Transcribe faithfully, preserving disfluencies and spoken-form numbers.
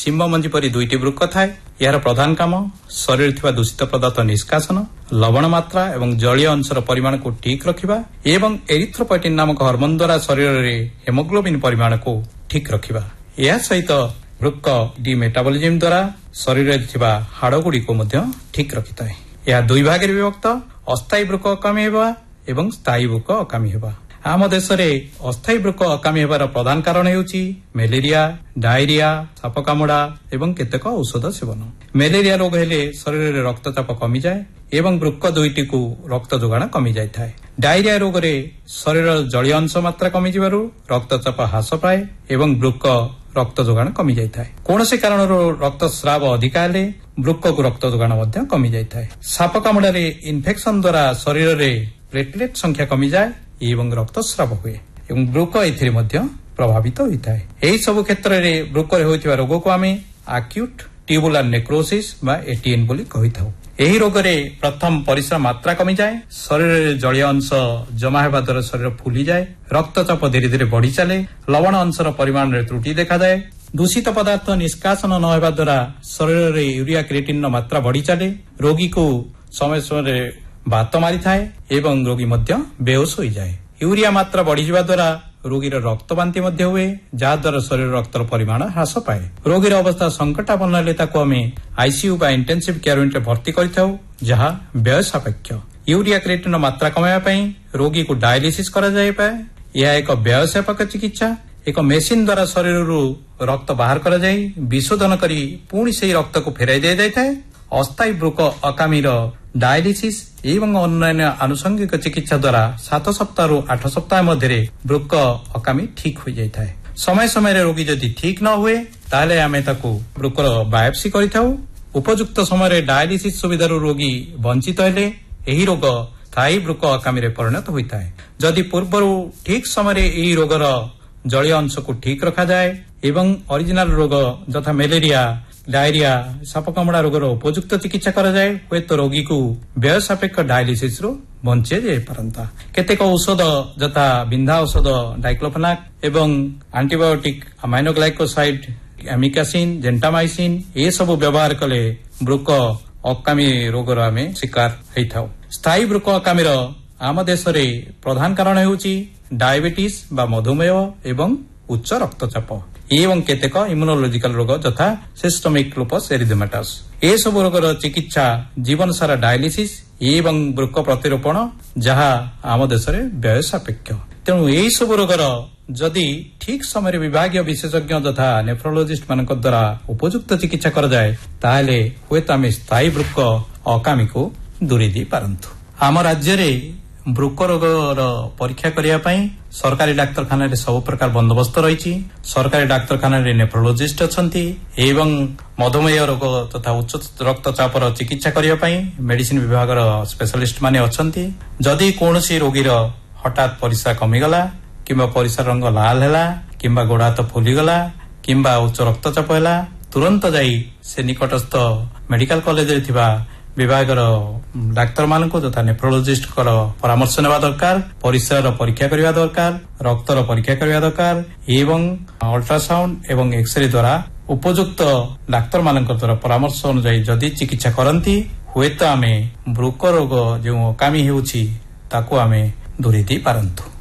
सिंह मंजी परी दुईटी वृक्क थाए। यार प्रधान काम शरीर थिबा दूषित पदार्थ निष्कासन, लवण मात्रा एवं जलीय अंशर परिमाण को ठीक रखिबा एवं एरिथ्रोपोएटिन नामक हार्मोन द्वारा शरीर रे हेमोग्लोबिन परिमाण को ठीक रखिबा। या सहित वृक्क डी मेटाबॉलिज्म द्वारा शरीर रे थिबा हाड़ गुडी को मध्य ठीक रखिताए। यह दुई भाग रे विभक्त अस्थायी वृक्क अकामी हेबा एवं स्थायी वृक्क अकामी हेबा। आम देश में अस्थायी वृक्क अकामी हेबार प्रधान कारण हेउची मलेरिया, डायरिया, साप कामुड़ा एवं केतेक औषध सेवन। मलेरिया रोग हेले शरीर में रक्तचाप कमी जाए एवं वृक्क दुईटी को रक्त जोगाण कमी जाए। डायरिया रोग रे शरीर जलीय अंश मात्रा कमी जिबारु रक्तचाप ह्रास पाए एवं वृक्क रक्त जोगाण कमी जाए। कौनसी कारण रक्तस्राव अधिक हेले वृक्क को रक्त जोगाण मध्य कमी जाए। साप कामुड़ा इन्फेक्शन द्वारा शरीर में प्लेटलेट संख्या कमी जाए एवं रक्तस्राव हुए एवं वृक्क एथिरे मध्य प्रभावित होता है। एही सब क्षेत्र में वृक्क रे होइथिबा रोग को आमे एक्यूट ट्यूबुलर नेक्रोसिस बा एटीएन बोली कहिथाउ। एही रोग रे प्रथम परिश्रम मात्रा कमी जाए, शरीर रे जलीय अंश जमा हेबा द्वारा शरीर फुली जाए, रक्तचाप धीरे धीरे बढ़ी चले, लवण अंशर परिमाण रे त्रुटि देखा जाए, दूषित पदार्थ निष्कासन न हेबा द्वारा शरीर रे यूरिया क्रिएटिन मात्रा बढ़ी चले, रोगी को समय समय बात मारी थाए एवं रोगी मध्य बेहोश हो जाए। यूरिया मात्रा बढ़ी जावा द्वारा रोगी रक्त बांति मध्य हुए, जहा द्वारा शरीर रक्तर परिमाण ह्रास पाए। रोगी अवस्था संकटापन्न हेले ताको आमे आईसीयू बा इंटेंसिव केयर यूनिट भर्ती करिथाउ, जहा व्यय सापेक्ष। यूरिया क्रिएटिन मात्रा कमाइबा पई रोगी को डायलिसिस करा जाय पाए। यह एक व्यय सापेक्ष चिकित्सा। एक मेसिन द्वारा शरीर रक्त बाहर करा जाय विशोधन करी पुणी से रक्त को फेराई दिया जाए। अस्थायी वृक्क अकामीर डायलिसिस एवं अन्य आनुषंगिक चिकित्सा द्वारा सात सप्ताह रु आठ सप्ताह मध्य वृक्क अकामी ठीक हो जाए। समय समय रोगी जदि ठीक न हुए ताले आमे ताकू वृक्कर बायोप्सी करिथाउ। उपयुक्त समय डायलिसिस सुविधा रोगी वंचित हेले एही रोग स्थायी वृक्क अकामी रे परिणत होता है। जदि पूर्व ठीक समय एही रोगर जलीय अंश को ठीक रखा जाए एवं ओरिजिनल रोग यथा मलेरिया, डायरिया, साप कामुड़ा रोगर उपयुक्त चिकित्सा करा जाए, हुए तो रोगी को व्यय सापेक्ष डायलिसिस रो बंचे जाय पारंता। केतेक औषध यथा बिंधा औषध डाइक्लोफेनाक एवं एंटीबायोटिक अमाइनोग्लाइकोसाइड, एमिकासिन, जेंटामाइसिन ए सब व्यवहार कले वृक्क अकामी रोगर आमे शिकार हेइथाउ। स्थायी वृक्क अकामीर आम देश रे प्रधान कारण हेउची डायबिटीज बा मधुमेह एवं उच्च रक्तचाप एवं केतेक इम्यूनोलॉजिकल रोग यथा सिस्टमिक लुपस एरिथेमेटस। ए सब रोगर चिकित्सा जीवन सारा डायलिसिस एवं वृक्क प्रतिरोपण, जहा आम देश रे व्यय सापेक्ष। तेणु एही सब रोगर जदि ठीक समय विभागीय विशेषज्ञ तथा नेफ्रोलोजिस्ट मानक द्वारा उपयुक्त चिकित्सा कर जाए ताहले हुए तो आम स्थायी वृक्क अकामी को दूरी दी पारंतु। आम राज्य रे वृक्क रोगर परीक्षा करिया पई सरकारी डाक्तरखाना रे सब प्रकार बंदोबस्त रही। सरकारी डाक्तरखाना रे नेफ्रोलोजिस्ट अछंती एवं मधुमेह रोग तथा उच्च रक्तचाप चिकित्सा करिया पई मेडिसिन विभाग स्पेशलिस्ट माने अछंती। जदि कोनोसी रोगीर हठात परिस्रा कमिगला किंबा परिस्रा रंग लाल हैला किंबा गोड़ हाथ फुलीगला किंबा उच्च रक्तचाप हैला, तुरंत जाई से निकटस्थ मेडिकल कॉलेज रे थिबा विभाग डाक्तर मान तथा नेफ्रोलोजिस्ट परामर्श नेवा दरकार, परिस्रार परीक्षा करने दरकार, रक्तर परीक्षा करने दरकार एवं अल्ट्रासाउंड एवं एक्सरे द्वारा उपयुक्त डाक्तर मान द्वारा परामर्श अनुसार जदि चिकित्सा करती हुए तो आमे वृक्क रोग जो अकामी होउछि ताकू आमे दूरी दी पारंतु।